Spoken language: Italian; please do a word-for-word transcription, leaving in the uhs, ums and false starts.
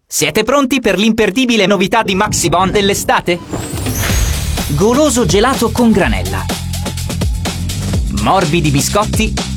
Siete pronti per l'imperdibile novità di Maxibon dell'estate? Goloso gelato con granella, morbidi biscotti